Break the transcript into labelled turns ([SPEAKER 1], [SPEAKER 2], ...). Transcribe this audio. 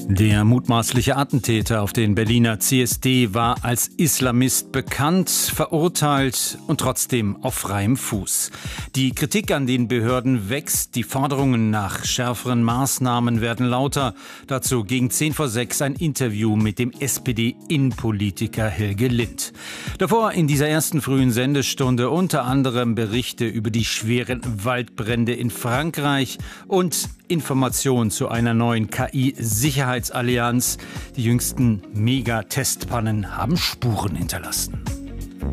[SPEAKER 1] Der mutmaßliche Attentäter auf den Berliner CSD war als Islamist bekannt, verurteilt und trotzdem auf freiem Fuß. Die Kritik an den Behörden wächst, die Forderungen nach schärferen Maßnahmen werden lauter. Dazu gegen 5:10 ein Interview mit dem SPD-Innenpolitiker Helge Lind. Davor in dieser ersten frühen Sendestunde unter anderem Berichte über die schweren Waldbrände in Frankreich und Informationen zu einer neuen KI-Sicherheitsallianz. Die jüngsten Megatestpannen haben Spuren hinterlassen.